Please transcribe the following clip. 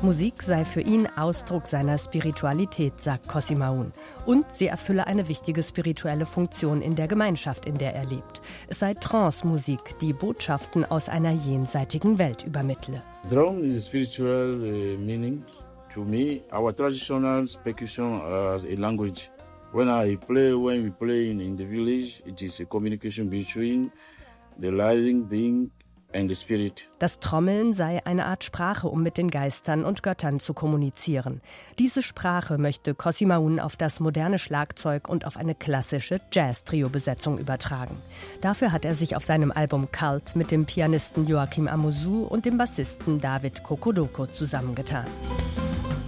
Musik sei für ihn Ausdruck seiner Spiritualität, sagt Kosimaun. Und sie erfülle eine wichtige spirituelle Funktion in der Gemeinschaft, in der er lebt. Es sei Trance-Musik, die Botschaften aus einer jenseitigen Welt übermittle. Drum is a spiritual meaning to me. Our traditional percussion as a language. When we play in the village, it is a communication between the living being and the spirit. Das Trommeln sei eine Art Sprache, um mit den Geistern und Göttern zu kommunizieren. Diese Sprache möchte Kosimaun auf das moderne Schlagzeug und auf eine klassische Jazz-Trio-Besetzung übertragen. Dafür hat er sich auf seinem Album Cult mit dem Pianisten Joachim Amouzou und dem Bassisten David Kokodoko zusammengetan.